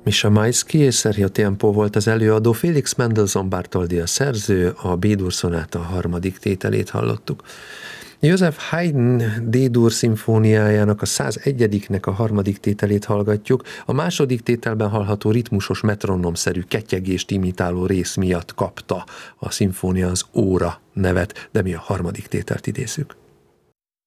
Misha Maisky és Sergio Tempo volt az előadó, Félix Mendelssohn Bartholdy a szerző, a B-dur szonáta harmadik tételét hallottuk. Joseph Haydn D-dur szimfóniájának a 101-nek a harmadik tételét hallgatjuk. A második tételben hallható ritmusos metronomszerű ketyegést imitáló rész miatt kapta a szimfónia az óra nevet, de mi a harmadik tételt idézzük.